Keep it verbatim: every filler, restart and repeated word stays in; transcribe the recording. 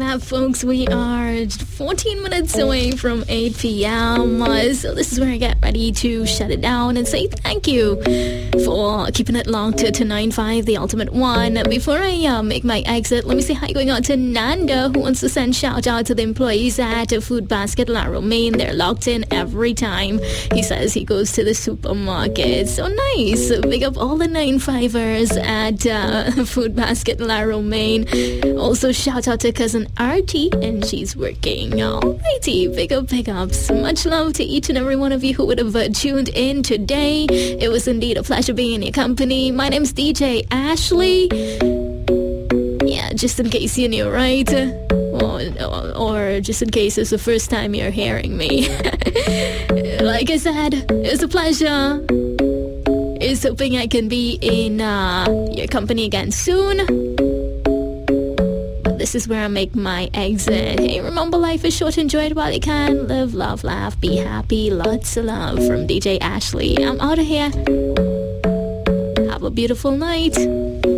that, folks, we are fourteen minutes away from eight p.m. Uh, so this is where I get ready to shut it down and say thank you for keeping it locked to, to nine five, the ultimate one. Before I uh, make my exit, let me say hi going on to Nanda, who wants to send shout out to the employees at Food Basket La Romaine. They're locked in every time he says he goes to the supermarket. So nice. Big up all the nine fivers at uh, Food Basket La Romaine. Also shout out to cousin Artie, and she's working. Alrighty, big up, big ups. Much love to each and every one of you who would have uh, tuned in today. It was indeed a pleasure being in your company. My name's D J Ashley. Yeah, just in case you knew, right? Or, or, or just in case it's the first time you're hearing me. Like I said, it was a pleasure. Is hoping I can be in uh, your company again soon. But this is where I make my exit. Hey, remember life is short, enjoy it while you can. Live, love, laugh, be happy. Lots of love from D J Ashley. I'm out of here. Have a beautiful night.